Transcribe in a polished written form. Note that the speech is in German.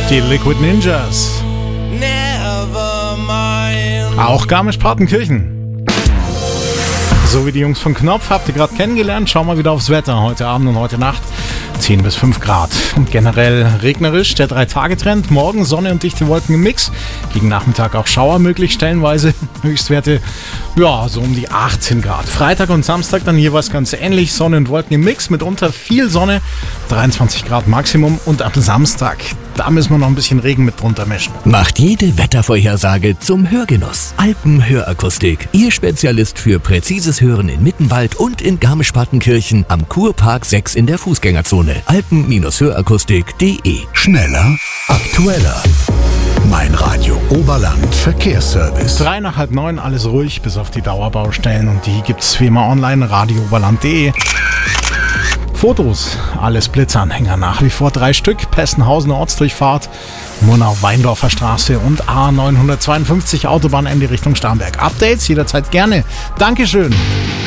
Die Liquid Ninjas. Auch Garmisch-Partenkirchen. So wie die Jungs von Knopf habt ihr gerade kennengelernt. Schauen wir wieder aufs Wetter heute Abend und heute Nacht. 10 bis 5 Grad. Und generell regnerisch, der 3-Tage-Trend. Morgen Sonne und dichte Wolken im Mix. Gegen Nachmittag auch Schauer möglich, stellenweise. Höchstwerte, ja, so um die 18 Grad. Freitag und Samstag dann jeweils ganz ähnlich. Sonne und Wolken im Mix, mitunter viel Sonne. 23 Grad Maximum. Und am Samstag, da müssen wir noch ein bisschen Regen mit drunter mischen. Macht jede Wettervorhersage zum Hörgenuss. Alpenhörakustik. Ihr Spezialist für präzises Hören in Mittenwald und in Garmisch-Partenkirchen am Kurpark 6 in der Fußgängerzone. Alpen-Hörakustik.de. Schneller, aktueller. Mein Radio Oberland Verkehrsservice. 3 nach halb 9, alles ruhig, bis auf die Dauerbaustellen. Und die gibt's wie immer online, radiooberland.de. Fotos, alles Blitzanhänger, nach wie vor 3 Stück. Pessenhausener Ortsdurchfahrt, Murnau-Weindorfer Straße und A952 Autobahnende Richtung Starnberg. Updates jederzeit gerne. Dankeschön.